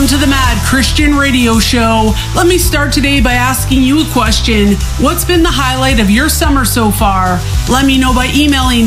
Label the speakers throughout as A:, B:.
A: welcome to the Mad Christian Radio Show. Let me start today by asking you a question. What's been the highlight of your summer so far? Let me know by emailing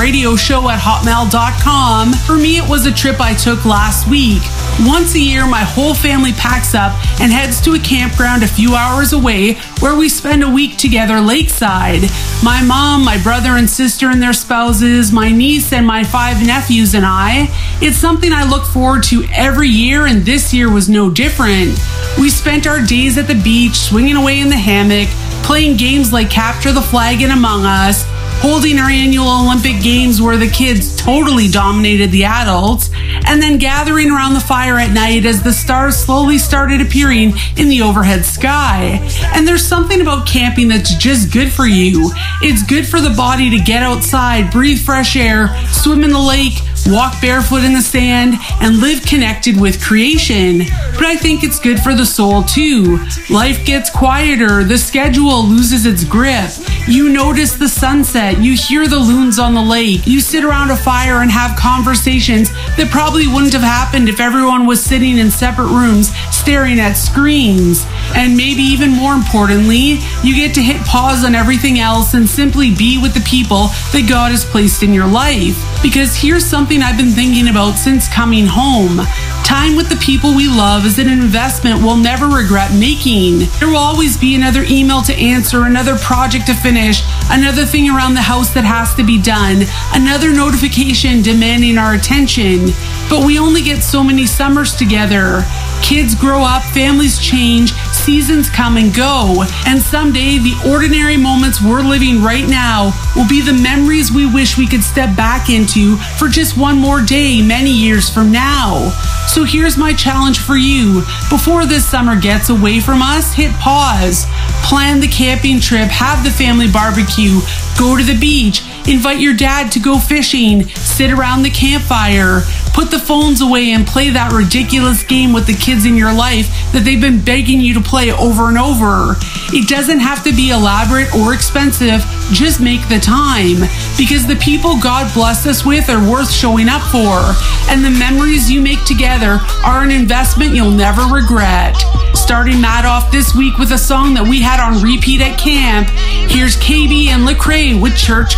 A: madradioshow@hotmail.com. For me, it was a trip I took last week. Once a year, my whole family packs up and heads to a campground a few hours away where we spend a week together lakeside. My mom, my brother and sister and their spouses, my niece and my 5 nephews and I. It's something I look forward to every year, and this year was no different. We spent our days at the beach, swinging away in the hammock, playing games like Capture the Flag and Among Us, holding our annual Olympic Games where the kids totally dominated the adults, and then gathering around the fire at night as the stars slowly started appearing in the overhead sky. And there's something about camping that's just good for you. It's good for the body to get outside, breathe fresh air, swim in the lake, walk barefoot in the sand, and live connected with creation. But I think it's good for the soul too. Life gets quieter, the schedule loses its grip. You notice the sunset, you hear the loons on the lake, you sit around a fire and have conversations that probably wouldn't have happened if everyone was sitting in separate rooms staring at screens. And maybe even more importantly, you get to hit pause on everything else and simply be with the people that God has placed in your life. Because here's something I've been thinking about since coming home. Time with the people we love is an investment we'll never regret making. There will always be another email to answer, another project to finish, another thing around the house that has to be done, another notification demanding our attention. But we only get so many summers together. Kids grow up, families change, seasons come and go, and someday the ordinary moments we're living right now will be the memories we wish we could step back into for just one more day many years from now. So here's my challenge for you. Before this summer gets away from us, hit pause. Plan the camping trip, have the family barbecue, go to the beach, invite your dad to go fishing, sit around the campfire, put the phones away and play that ridiculous game with the kids in your life that they've been begging you to play over and over. It doesn't have to be elaborate or expensive, just make the time. Because the people God blessed us with are worth showing up for. And the memories you make together are an investment you'll never regret. Starting Matt off this week with a song that we had on repeat at camp. Here's KB and Lecrae with Church